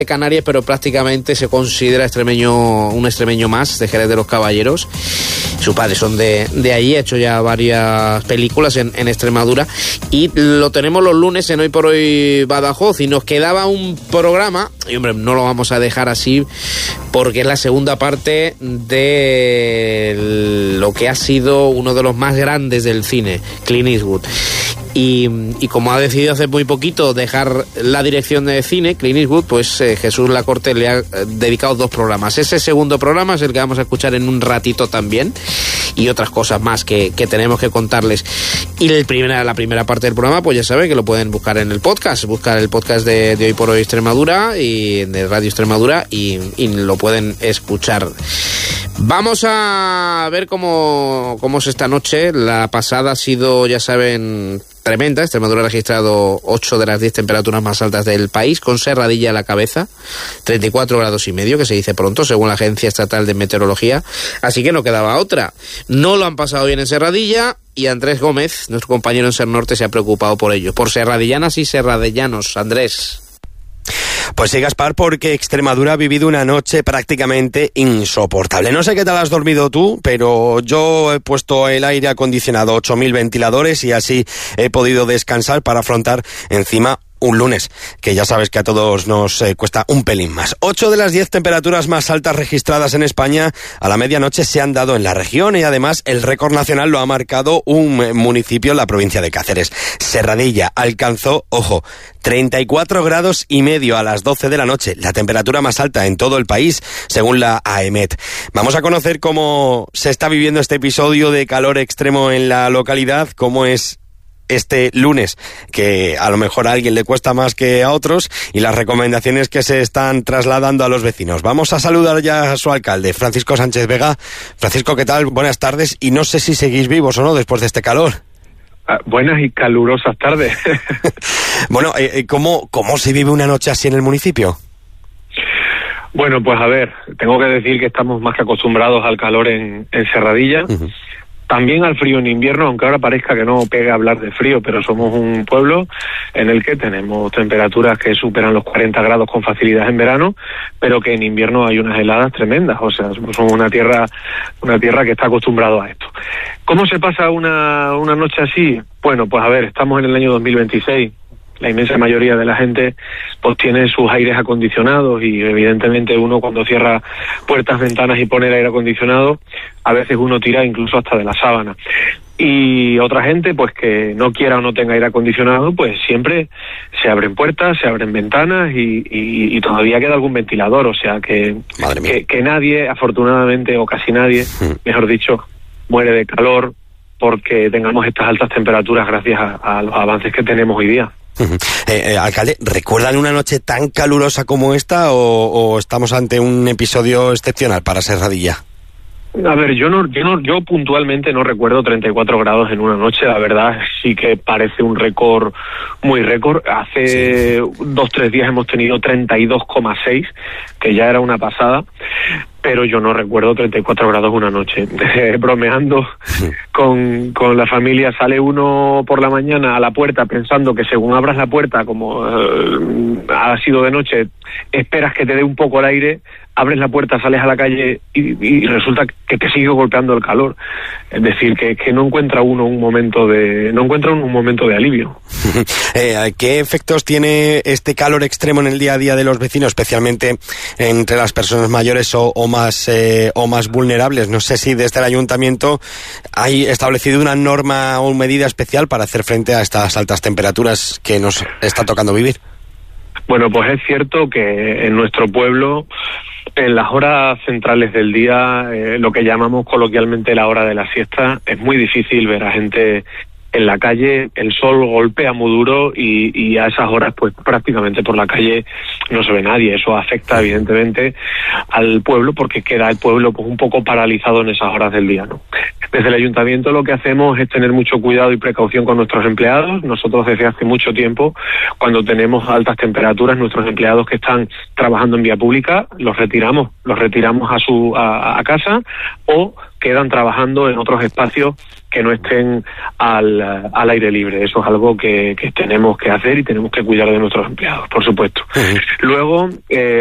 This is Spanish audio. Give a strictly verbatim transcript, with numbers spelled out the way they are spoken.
de Canarias, pero prácticamente se considera extremeño, un extremeño más, de Jerez de los Caballeros. Sus padres son de, de allí, ha hecho ya varias películas en, en Extremadura, y lo tenemos los lunes en Hoy por Hoy Badajoz, y nos quedaba un programa, y hombre, no lo vamos a dejar así, porque es la segunda parte de lo que ha sido uno de los más grandes del cine, Clint Eastwood. Y, y como ha decidido hace muy poquito dejar la dirección de cine, Clint Eastwood, pues eh, Jesús Lacorte le ha eh, dedicado dos programas. Ese segundo programa es el que vamos a escuchar en un ratito también, y otras cosas más que, que tenemos que contarles. Y el primera, la primera parte del programa, pues ya saben que lo pueden buscar en el podcast, buscar el podcast de, de Hoy por Hoy Extremadura y de Radio Extremadura, y, y lo pueden escuchar. Vamos a ver cómo, cómo es esta noche. La pasada ha sido, ya saben, tremenda. Extremadura ha registrado ocho de las diez temperaturas más altas del país, con Serradilla a la cabeza, treinta y cuatro grados y medio, que se dice pronto, según la Agencia Estatal de Meteorología. Así que no quedaba otra. No lo han pasado bien en Serradilla, y Andrés Gómez, nuestro compañero en Ser Norte, se ha preocupado por ello. Por serradillanas y serradillanos. Andrés. Pues sí, Gaspar, porque Extremadura ha vivido una noche prácticamente insoportable. No sé qué tal has dormido tú, pero yo he puesto el aire acondicionado, ocho mil ventiladores, y así he podido descansar para afrontar encima un lunes, que ya sabes que a todos nos eh, cuesta un pelín más. Ocho de las diez temperaturas más altas registradas en España a la medianoche se han dado en la región, y además el récord nacional lo ha marcado un eh, municipio en la provincia de Cáceres. Serradilla alcanzó, ojo, treinta y cuatro grados y medio a las doce de la noche, la temperatura más alta en todo el país, según la AEMET. Vamos a conocer cómo se está viviendo este episodio de calor extremo en la localidad, cómo es este lunes, que a lo mejor a alguien le cuesta más que a otros, y las recomendaciones que se están trasladando a los vecinos. Vamos a saludar ya a su alcalde, Francisco Sánchez Vega. Francisco, ¿qué tal? Buenas tardes, y no sé si seguís vivos o no después de este calor. Ah, buenas y calurosas tardes. Bueno, eh, ¿cómo, ¿cómo se vive una noche así en el municipio? Bueno, pues a ver, tengo que decir que estamos más que acostumbrados al calor en, en Serradilla. Uh-huh. También al frío en invierno, aunque ahora parezca que no pega hablar de frío, pero somos un pueblo en el que tenemos temperaturas que superan los cuarenta grados con facilidad en verano, pero que en invierno hay unas heladas tremendas. O sea, somos una tierra, una tierra que está acostumbrado a esto. ¿Cómo se pasa una, una noche así? Bueno, pues a ver, estamos en el año dos mil veintiséis. La inmensa mayoría de la gente pues tiene sus aires acondicionados, y evidentemente uno cuando cierra puertas, ventanas y pone el aire acondicionado, a veces uno tira incluso hasta de la sábana. Y otra gente, pues que no quiera o no tenga aire acondicionado, pues siempre se abren puertas, se abren ventanas, y, y, y todavía queda algún ventilador. O sea que, que, que nadie, afortunadamente, o casi nadie, mejor dicho, muere de calor porque tengamos estas altas temperaturas gracias a, a los avances que tenemos hoy día. Uh-huh. eh, eh, alcalde, ¿recuerdan una noche tan calurosa como esta, o, o estamos ante un episodio excepcional para Serradilla? A ver, yo no, yo no, yo puntualmente no recuerdo treinta y cuatro grados en una noche. La verdad sí que parece un récord muy récord. Hace sí. dos, tres días hemos tenido treinta y dos coma seis, que ya era una pasada, pero yo no recuerdo treinta y cuatro grados una noche. Eh, bromeando sí. con, con la familia, sale uno por la mañana a la puerta pensando que según abras la puerta, como eh, ha sido de noche, esperas que te dé un poco el aire, abres la puerta, sales a la calle y, y resulta que te sigue golpeando el calor. Es decir, que, que no encuentra uno un momento de no encuentra uno un momento de alivio. eh, ¿Qué efectos tiene este calor extremo en el día a día de los vecinos, especialmente entre las personas mayores o, o más eh, o más vulnerables? No sé si desde el ayuntamiento hay establecido una norma o medida especial para hacer frente a estas altas temperaturas que nos está tocando vivir. Bueno, pues es cierto que en nuestro pueblo, en las horas centrales del día, eh, lo que llamamos coloquialmente la hora de la siesta, es muy difícil ver a gente en la calle. El sol golpea muy duro, y, y a esas horas pues prácticamente por la calle no se ve nadie. Eso afecta evidentemente al pueblo, porque queda el pueblo pues un poco paralizado en esas horas del día, ¿no? Desde el ayuntamiento lo que hacemos es tener mucho cuidado y precaución con nuestros empleados. Nosotros desde hace mucho tiempo, cuando tenemos altas temperaturas, nuestros empleados que están trabajando en vía pública, los retiramos, los retiramos a su a, a casa o quedan trabajando en otros espacios que no estén al, al aire libre. Eso es algo que, que tenemos que hacer y tenemos que cuidar de nuestros empleados, por supuesto. Uh-huh. Luego, eh,